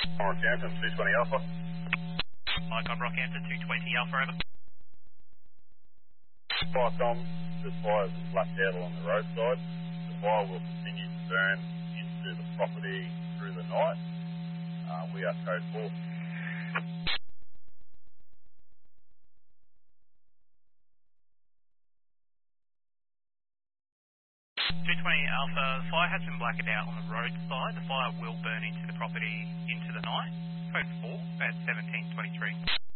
Rockhampton, 220 Alpha. Mike on Rockhampton, 220 Alpha, over. Fire Tom, the fire's blacked out along the roadside. The fire will continue to burn into the property through the night. We are code 4. 220 Alpha, the fire has been blacked out on the roadside. The fire will burn into the property into the night. Code 4 at 1723.